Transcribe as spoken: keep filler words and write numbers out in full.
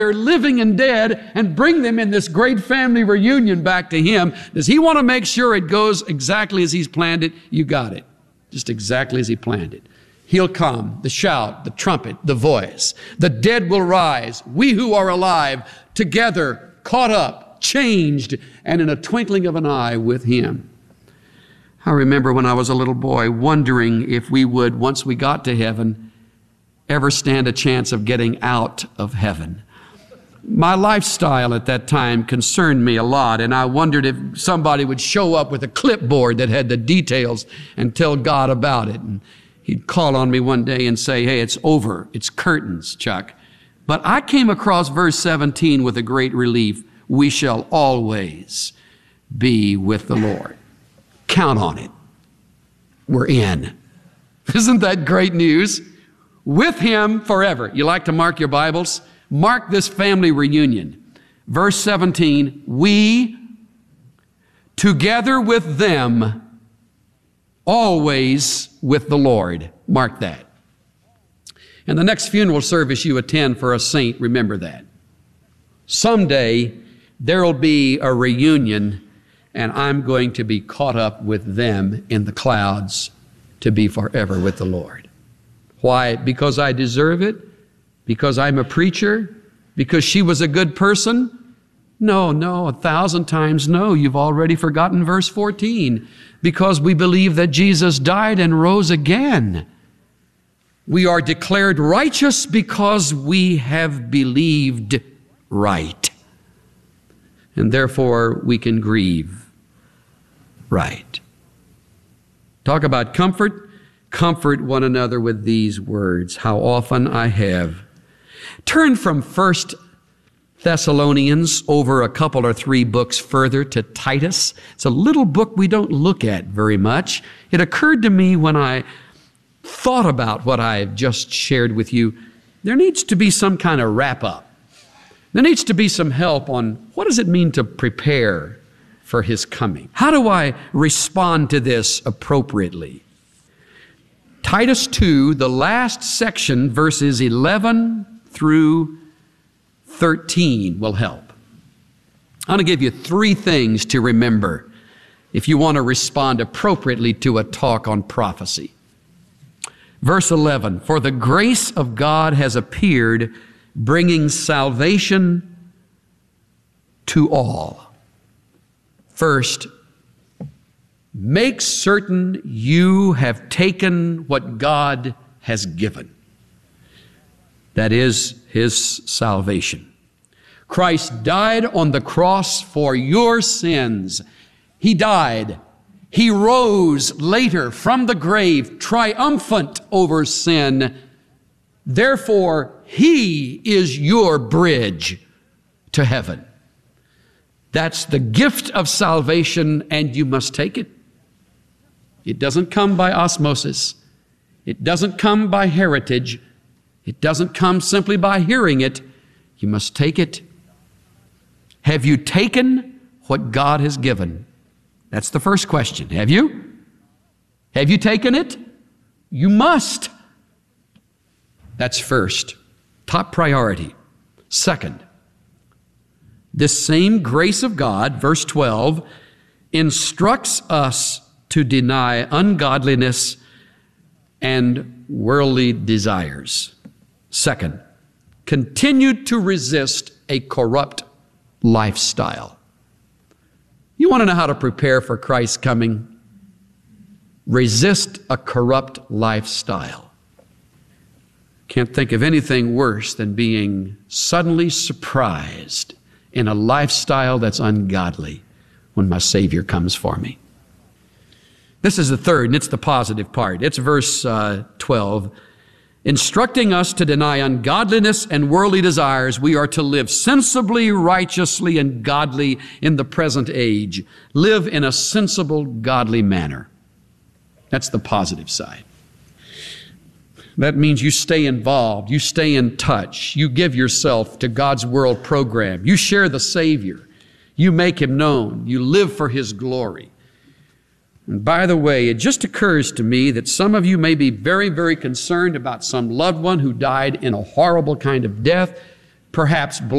living and dead, and bring them in this great family reunion back to Him. Does He want to make sure it goes exactly as He's planned it? You got it. Just exactly as He planned it. He'll come, the shout, the trumpet, the voice. The dead will rise. We who are alive, together, caught up, changed, and in a twinkling of an eye with Him. I remember when I was a little boy wondering if we would, once we got to heaven, ever stand a chance of getting out of heaven. My lifestyle at that time concerned me a lot, and I wondered if somebody would show up with a clipboard that had the details and tell God about it. And He'd call on me one day and say, hey, it's over. It's curtains, Chuck. But I came across verse seventeen with a great relief. We shall always be with the Lord. Count on it. We're in. Isn't that great news? With Him forever. You like to mark your Bibles? Mark this family reunion. Verse seventeen, we together with them always with the Lord. Mark that. And the next funeral service you attend for a saint, remember that. Someday there'll be a reunion, and I'm going to be caught up with them in the clouds to be forever with the Lord. Why? Because I deserve it? Because I'm a preacher? Because she was a good person? No, no, a thousand times no. You've already forgotten verse fourteen. Because we believe that Jesus died and rose again. We are declared righteous because we have believed right. And therefore we can grieve right. Talk about comfort. Comfort one another with these words. How often I have. Turn from First Thessalonians over a couple or three books further to Titus. It's a little book we don't look at very much. It occurred to me when I thought about what I've just shared with you, there needs to be some kind of wrap-up. There needs to be some help on what does it mean to prepare for His coming? How do I respond to this appropriately? Titus two, the last section, verses eleven through thirteen will help. I'm going to give you three things to remember if you want to respond appropriately to a talk on prophecy. Verse eleven, for the grace of God has appeared, bringing salvation to all. First, make certain you have taken what God has given. That is His salvation. Christ died on the cross for your sins. He died. He rose later from the grave, triumphant over sin. Therefore, He is your bridge to heaven. That's the gift of salvation, and you must take it. It doesn't come by osmosis. It doesn't come by heritage. It doesn't come simply by hearing it. You must take it. Have you taken what God has given? That's the first question. Have you? Have you taken it? You must. That's first. Top priority. Second, this same grace of God, verse twelve, instructs us to deny ungodliness and worldly desires. Second, continue to resist a corrupt lifestyle. You want to know how to prepare for Christ's coming? Resist a corrupt lifestyle. Can't think of anything worse than being suddenly surprised in a lifestyle that's ungodly when my Savior comes for me. This is the third, and it's the positive part. It's verse uh, twelve. Instructing us to deny ungodliness and worldly desires, we are to live sensibly, righteously, and godly in the present age. Live in a sensible, godly manner. That's the positive side. That means you stay involved, you stay in touch, you give yourself to God's world program, you share the Savior, you make Him known, you live for His glory. And by the way, it just occurs to me that some of you may be very, very concerned about some loved one who died in a horrible kind of death. perhaps